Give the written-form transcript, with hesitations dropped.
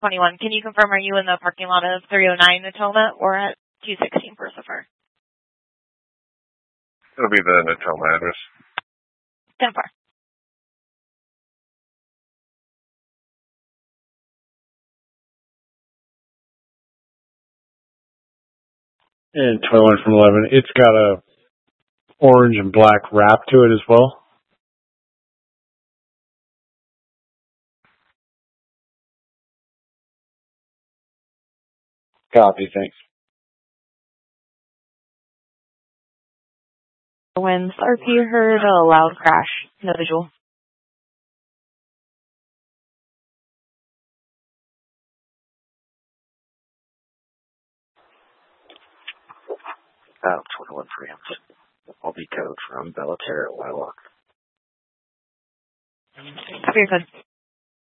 21. Can you confirm, are you in the parking lot of 309 Natoma or at 216 Percifer? It'll be the Natoma address. 10-4. And 21 from 11. It's got a orange and black wrap to it as well. Copy, thanks. When RP heard a loud crash, no visual. About 21 preempt. I'll be code from Bellaterra at Wylock. Very good.